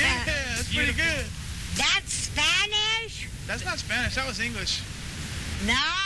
Yeah, that's pretty good. That's Spanish? That's not Spanish. That was English. No.